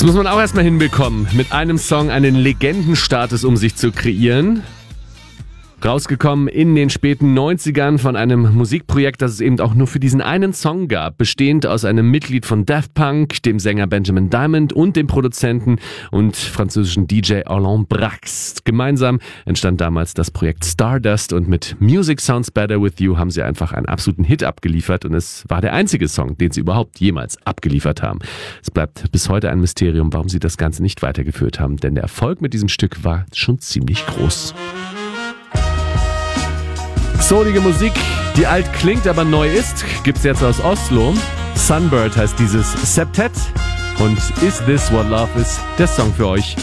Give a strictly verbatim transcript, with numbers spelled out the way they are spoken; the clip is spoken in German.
muss man auch erstmal hinbekommen, mit einem Song einen Legendenstatus um sich zu kreieren. Rausgekommen in den späten neunzigern von einem Musikprojekt, das es eben auch nur für diesen einen Song gab, bestehend aus einem Mitglied von Daft Punk, dem Sänger Benjamin Diamond und dem Produzenten und französischen D J Alain Brax. Gemeinsam entstand damals das Projekt Stardust und mit Music Sounds Better With You haben sie einfach einen absoluten Hit abgeliefert und es war der einzige Song, den sie überhaupt jemals abgeliefert haben. Es bleibt bis heute ein Mysterium, warum sie das Ganze nicht weitergeführt haben, denn der Erfolg mit diesem Stück war schon ziemlich groß. Soulige Musik, die alt klingt, aber neu ist, gibt's jetzt aus Oslo. Sunbird heißt dieses Septett und Is This What Love Is, der Song für euch